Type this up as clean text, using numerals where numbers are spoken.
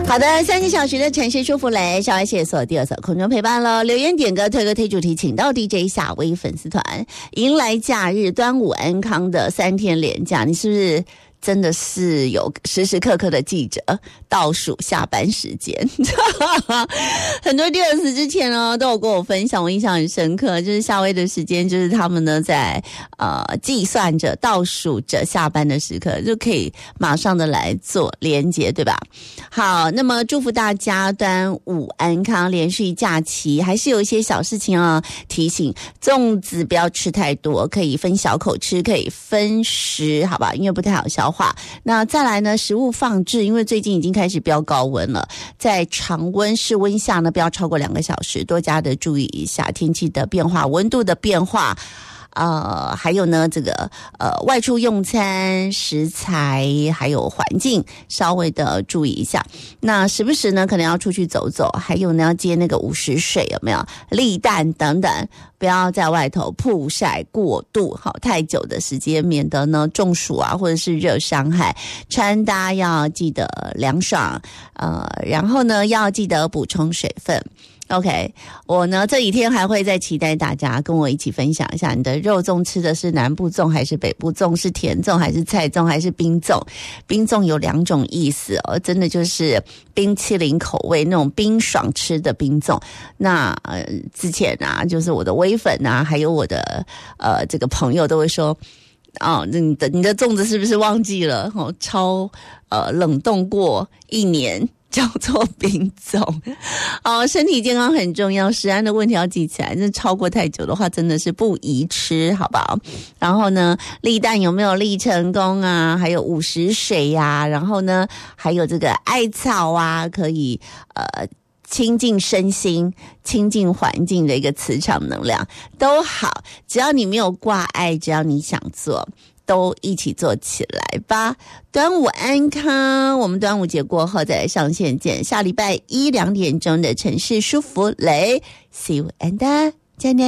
好的，3个小时的城市舒服雷，小爱写所第二首空中陪伴了。留言点歌推歌推主题，请到 DJ 夏威粉丝团。迎来假日，端午安康的3天连假，你是不是真的是有时时刻刻的记着倒数下班时间？很多第二次之前呢都有跟我分享，我印象很深刻，就是夏威的时间，就是他们呢在计算着倒数着下班的时刻，就可以马上的来做连结，对吧？好，那么祝福大家端午安康，连续假期还是有一些小事情啊提醒，粽子不要吃太多，可以分小口吃，可以分食，好吧？因为不太好消化。那再来呢，食物放置，因为最近已经开始飙高温了，在常温室温下呢不要超过2个小时，多加的注意一下天气的变化，温度的变化。还有呢，这个外出用餐食材还有环境稍微的注意一下。那时不时呢可能要出去走走，还有呢要接那个午时水，有没有？立蛋等等，不要在外头曝晒过度，好太久的时间，免得呢中暑啊或者是热伤害。穿搭要记得凉爽，然后呢要记得补充水分。OK， 我呢这几天还会再期待大家跟我一起分享一下，你的肉粽吃的是南部粽还是北部粽，是甜粽还是菜粽还是冰粽？冰粽有2种意思哦，真的就是冰淇淋口味那种冰爽吃的冰粽。那之前啊，就是我的微粉啊，还有我的这个朋友都会说。你的粽子是不是忘记了？超冷冻过1年。叫做冰粽。身体健康很重要，食安的问题要记起来，那超过太久的话真的是不宜吃，好不好？然后呢，立蛋有没有立成功啊？还有午时水啊，然后呢还有这个艾草啊，可以亲近身心，亲近环境的一个磁场能量都好，只要你没有挂碍，只要你想做，都一起做起来吧。端午安康，我们端午节过后再来上线见，下礼拜1、2点钟的城市舒服雷 See you and 再见。